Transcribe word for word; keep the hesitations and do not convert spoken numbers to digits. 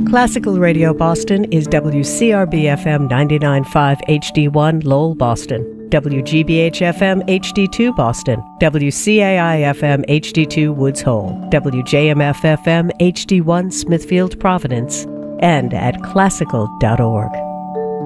Classical Radio Boston is W C R B F M ninety-nine point five H D one Lowell, Boston, W G B H F M H D two Boston, W C A I F M H D two Woods Hole, W J M F F M H D one Smithfield, Providence, and at classical dot org.